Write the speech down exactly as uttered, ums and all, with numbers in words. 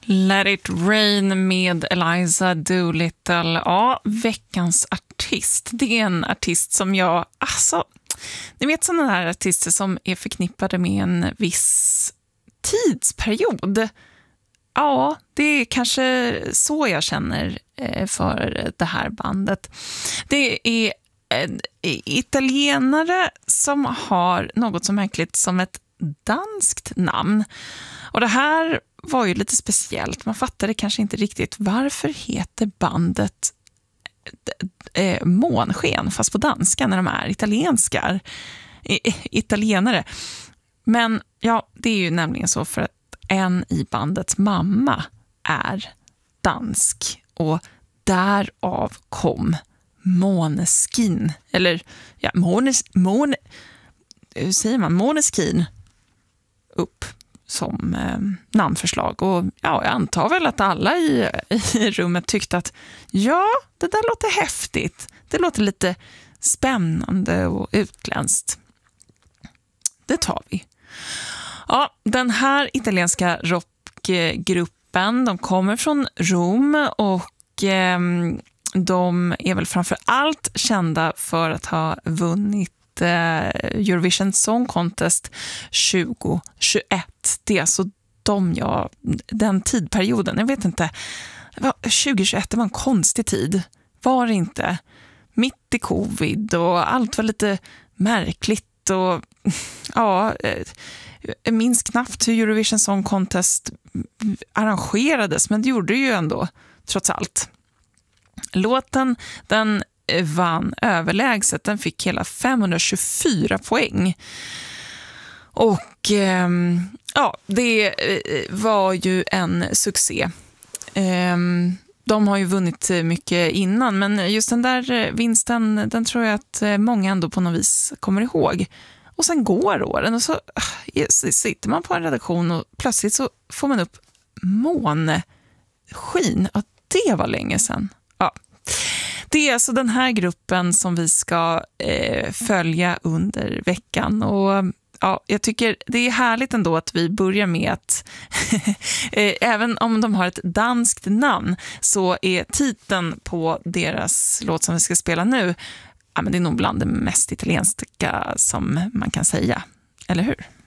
Let it rain med Eliza Doolittle. Ja, veckans artist. Det är en artist som jag... Alltså, ni vet sådana här artister som är förknippade med en viss tidsperiod. Ja, det är kanske så jag känner för det här bandet. Det är italienare som har något så märkligt som ett danskt namn. Och det här var ju lite speciellt. Man fattade kanske inte riktigt varför heter bandet eh, Månsken fast på danska när de är italienskar. I, italienare. Men ja, det är ju nämligen så för att en i bandets mamma är dansk och därav kom Måneskin eller ja, Månes, Måne, hur säger man? Måneskin upp som eh, namnförslag. Och ja, jag antar väl att alla i, i rummet tyckte att ja, det där låter häftigt. Det låter lite spännande och utländskt. Det tar vi. Ja, den här italienska rockgruppen, de kommer från Rom och eh, de är väl framför allt kända för att ha vunnit Eurovision Song Contest tjugo tjugoett. Det är alltså de jag, den tidperioden, jag vet inte, tjugo tjugoett, det var en konstig tid, var det inte? Mitt i covid och allt var lite märkligt och ja, jag minns knappt hur Eurovision Song Contest arrangerades, men det gjorde det ju ändå, trots allt. Låten, den vann överlägset. Den fick hela femhundratjugofyra poäng. Och eh, ja, det var ju en succé. Eh, de har ju vunnit mycket innan, men just den där vinsten, den tror jag att många ändå på något vis kommer ihåg. Och sen går åren och så sitter man på en redaktion och plötsligt så får man upp Måneskin. Ja, det var länge sedan. Ja. Det är alltså den här gruppen som vi ska eh, följa under veckan och ja, jag tycker det är härligt ändå att vi börjar med att eh, även om de har ett danskt namn så är titeln på deras låt som vi ska spela nu, ja, men det är nog bland det mest italienska som man kan säga, eller hur?